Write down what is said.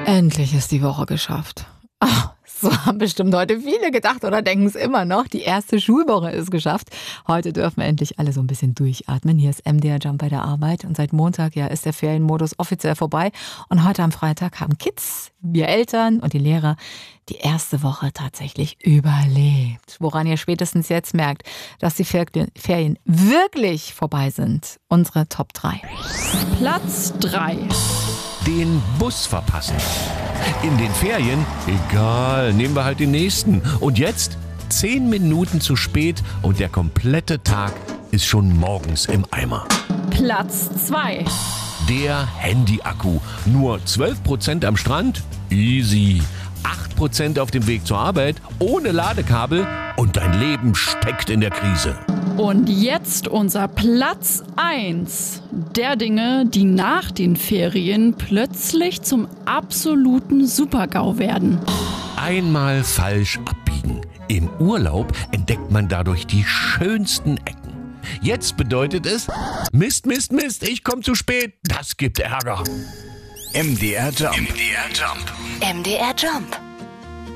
Endlich ist die Woche geschafft. Ach, so haben bestimmt heute viele gedacht oder denken es immer noch. Die erste Schulwoche ist geschafft. Heute dürfen endlich alle so ein bisschen durchatmen. Hier ist MDR Jump bei der Arbeit. Und seit Montag ist der Ferienmodus offiziell vorbei. Und heute am Freitag haben Kids, wir Eltern und die Lehrer die erste Woche tatsächlich überlebt. Woran ihr spätestens jetzt merkt, dass die Ferien wirklich vorbei sind. Unsere Top 3. Platz 3. Den Bus verpassen. In den Ferien? Egal, nehmen wir halt den nächsten. Und jetzt 10 Minuten zu spät und der komplette Tag ist schon morgens im Eimer. Platz 2. Der Handy-Akku. Nur 12% am Strand? Easy. 8% auf dem Weg zur Arbeit, ohne Ladekabel und dein Leben steckt in der Krise. Und jetzt unser Platz 1 der Dinge, die nach den Ferien plötzlich zum absoluten Super-GAU werden. Einmal falsch abbiegen. Im Urlaub entdeckt man dadurch die schönsten Ecken. Jetzt bedeutet es, Mist, Mist, Mist, ich komme zu spät. Das gibt Ärger. MDR Jump. MDR Jump. MDR Jump.